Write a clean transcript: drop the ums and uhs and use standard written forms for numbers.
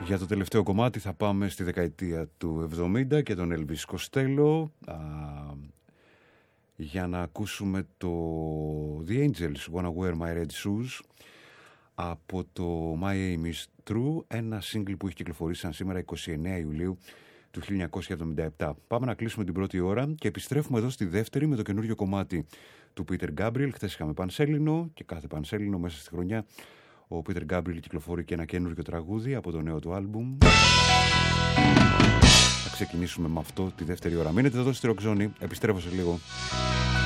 Για το τελευταίο κομμάτι θα πάμε στη δεκαετία του 70 και τον Elvis Costello για να ακούσουμε το The Angels Wanna Wear My Red Shoes από το My Aim Is True, ένα single που έχει κυκλοφορήσει σαν σήμερα 29 Ιουλίου του 1977. Πάμε να κλείσουμε την πρώτη ώρα και επιστρέφουμε εδώ στη δεύτερη με το καινούριο κομμάτι του Peter Gabriel. Χθες είχαμε Πανσέλινο και κάθε Πανσέλινο μέσα στη χρονιά ο Peter Gabriel κυκλοφορεί και ένα καινούριο τραγούδι από το νέο του άλμπουμ. Θα ξεκινήσουμε με αυτό τη δεύτερη ώρα. Μείνετε εδώ στη Rock Zone, επιστρέφω σε λίγο.